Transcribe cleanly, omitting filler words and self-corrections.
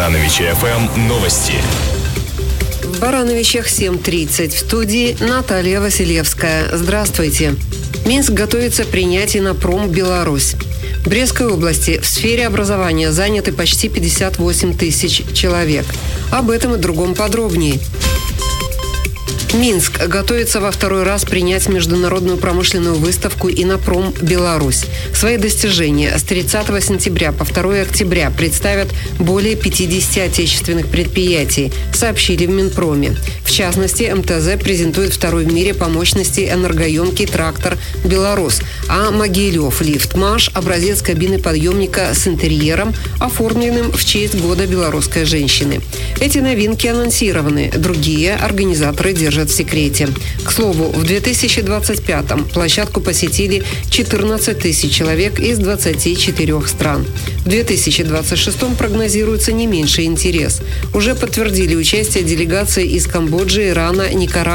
Барановичи ФМ новости. В Барановичах 7:30. В студии Наталья Василевская. Здравствуйте. Минск готовится принять Инопром Беларусь. В Брестской области в сфере образования заняты почти 58 тысяч человек. Об этом и другом подробнее. Минск готовится во второй раз принять международную промышленную выставку «Инопром Беларусь». Свои достижения с 30 сентября по 2 октября представят более 50 отечественных предприятий, сообщили в Минпроме. В частности, МТЗ презентует второй в мире по мощности энергоемкий трактор «Беларус», а Могилев «Лифтмаш» – образец кабины подъемника с интерьером, оформленным в честь Года белорусской женщины. Эти новинки анонсированы, другие организаторы держат в секрете. К слову, в 2025-м площадку посетили 14 тысяч человек из 24 стран. В 2026-м прогнозируется не меньший интерес. Уже подтвердили участие делегаций из Камбоджи, Ирана, Никарагуа,